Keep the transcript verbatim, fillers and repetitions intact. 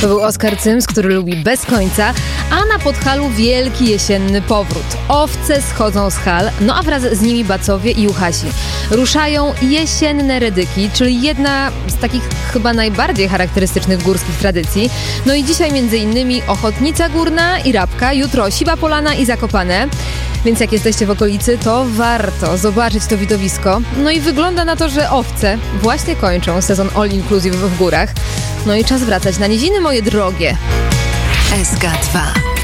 To był Oskar Cyms, który lubi bez końca, a na Podhalu wielki jesienny powrót. Owce schodzą z hal, no a wraz z nimi bacowie i juchasi. Ruszają jesienne redyki, czyli jedna z takich chyba najbardziej charakterystycznych górskich tradycji. No i dzisiaj między innymi Ochotnica Górna i Rabka, jutro Siwa Polana i Zakopane. Więc jak jesteście w okolicy, to warto zobaczyć to widowisko. No i wygląda na to, że owce właśnie kończą sezon all inclusive w górach. No i czas wracać na niziny, moje drogie. S K dwa.